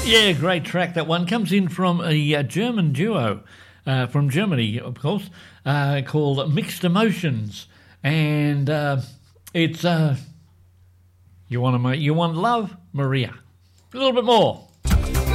Yeah, great track. That one comes in from a German duo from Germany, of course, called Mixed Emotions, and it's you want love, Maria. A little bit more.